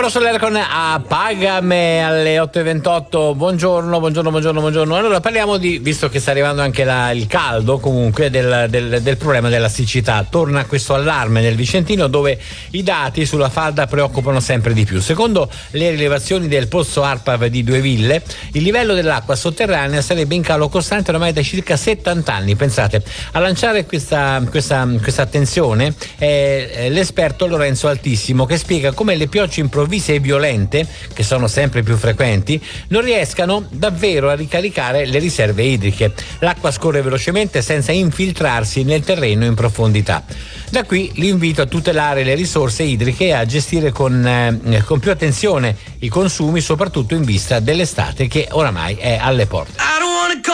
Mauro Soler con Pagame alle 8:28. Buongiorno. Allora parliamo visto che sta arrivando anche il caldo, comunque del problema della siccità. Torna questo allarme nel Vicentino, dove i dati sulla falda preoccupano sempre di più. Secondo le rilevazioni del pozzo ARPAV di Due Ville, il livello dell'acqua sotterranea sarebbe in calo costante ormai da circa 70 anni. Pensate, a lanciare questa attenzione è l'esperto Lorenzo Altissimo, che spiega come le piogge improvvise e violente, che sono sempre più frequenti, non riescano davvero a ricaricare le riserve idriche. L'acqua scorre velocemente senza infiltrarsi nel terreno in profondità. Da qui l'invito a tutelare le risorse idriche e a gestire con più attenzione i consumi, soprattutto in vista dell'estate che oramai è alle porte.